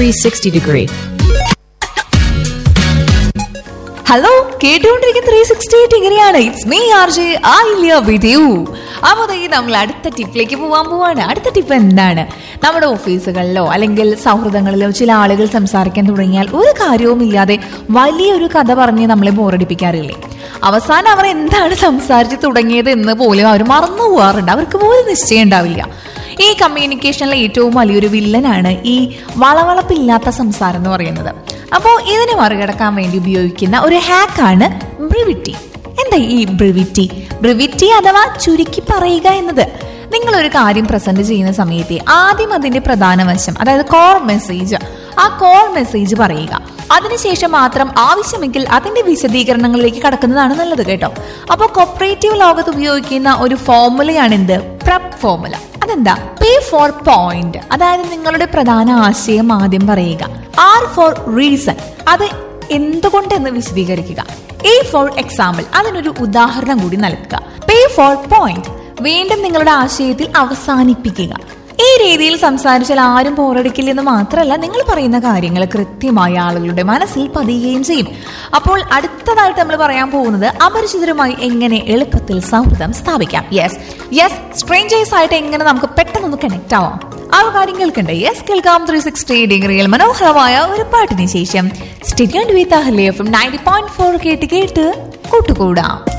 360 degree. Hello, കേട്ടുകൊണ്ടിരിക്കുന്ന 360 ഡിഗ്രിയാണ്. It's me RJ Ayilya with you. അപ്പോൾ നമ്മൾ അടുത്ത ടിപ്പിലേക്ക് പോവാണ്. അടുത്ത ടിപ്പ് എന്താണ്? നമ്മുടെ ഓഫീസുകളിലോ അല്ലെങ്കിൽ സൗഹൃദങ്ങളിലോ ചില ആളുകൾ സംസാരിക്കാൻ തുടങ്ങിയാൽ ഒരു കാര്യവുമില്ലാതെ വലിയൊരു കഥ പറഞ്ഞ് നമ്മളെ ബോറടിപ്പിക്കാറില്ലേ? അവസാനം അവർ എന്താണ് സംസാരിച്ച് തുടങ്ങിയത് എന്ന് പോലും അവർ മറന്നു പോകാറുണ്ട്. അവർക്ക് പോലും നിശ്ചയം ഉണ്ടാവില്ല. ഈ കമ്മ്യൂണിക്കേഷനിലെ ഏറ്റവും വലിയൊരു വില്ലനാണ് ഈ വളവളപ്പില്ലാത്ത സംസാരം എന്ന് പറയുന്നത്. അപ്പോൾ ഇതിനെ മറികടക്കാൻ വേണ്ടി ഉപയോഗിക്കുന്ന ഒരു ഹാക്കാണ് ബ്രിവിറ്റി. എന്താ ഈ ബ്രിവിറ്റി അഥവാ ചുരുക്കി പറയുക എന്നത്? നിങ്ങളൊരു കാര്യം പ്രസന്റ് ചെയ്യുന്ന സമയത്ത് ആദ്യം അതിന്റെ പ്രധാന വശം, അതായത് കോർ മെസ്സേജ് പറയുക. അതിനുശേഷം മാത്രം ആവശ്യമെങ്കിൽ അതിന്റെ വിശദീകരണങ്ങളിലേക്ക് കടക്കുന്നതാണ് നല്ലത് കേട്ടോ. അപ്പോൾ കോപ്പറേറ്റീവ് ലോകത്ത് ഉപയോഗിക്കുന്ന ഒരു ഫോർമുലയാണ് എന്ത്? Prep formula. അതെന്താ? പേ ഫോർ പോയിന്റ്, അതായത് നിങ്ങളുടെ പ്രധാന ആശയം ആദ്യം പറയുക. ആർ ഫോർ റീസൺ, അത് എന്തുകൊണ്ടെന്ന് വിശദീകരിക്കുക. എ ഫോർ എക്സാമ്പിൾ, അതിനൊരു ഉദാഹരണം കൂടി നൽകുക. പേ ഫോർ പോയിന്റ്, വീണ്ടും നിങ്ങളുടെ ആശയത്തിൽ അവസാനിപ്പിക്കുക. ഈ രീതിയിൽ സംസാരിച്ചാൽ ആരും ബോറടിക്കില്ലെന്ന് മാത്രമല്ല, നിങ്ങൾ പറയുന്ന കാര്യങ്ങൾ കൃത്യമായ ആളുകളുടെ മനസ്സിൽ പതിയുകയും ചെയ്യും. അപ്പോൾ അടുത്തതായിട്ട് നമ്മൾ പറയാൻ പോകുന്നത് അപരിചിതരുമായി എങ്ങനെ എളുപ്പത്തിൽ സൗഹൃദം സ്ഥാപിക്കാം. യെസ് സ്ട്രേഞ്ചേഴ്സ് ആയിട്ട് എങ്ങനെ നമുക്ക് പെട്ടെന്നൊന്ന് കണക്ട് ആവാം. ആ കാര്യം കേൾക്കണ്ടേ? കേൾക്കാം 360 ഡിഗ്രിയിൽ മനോഹരമായ ഒരു പാട്ടിന് ശേഷം. സ്റ്റേ ട്യൂൺഡ് വിത്ത് അഹല്യ FM 90.4 കേട്ട് കൂട്ടുകൂടാം.